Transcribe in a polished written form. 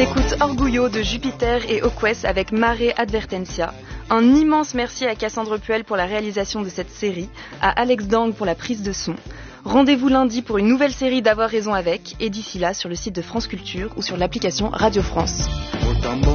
écoute Orgullo de Jupiter et Oques avec Mare Advertencia. Un immense merci à Cassandre Puel pour la réalisation de cette série, à Alex Dang pour la prise de son. Rendez-vous lundi pour une nouvelle série d'Avoir raison avec, et d'ici là sur le site de France Culture ou sur l'application Radio France.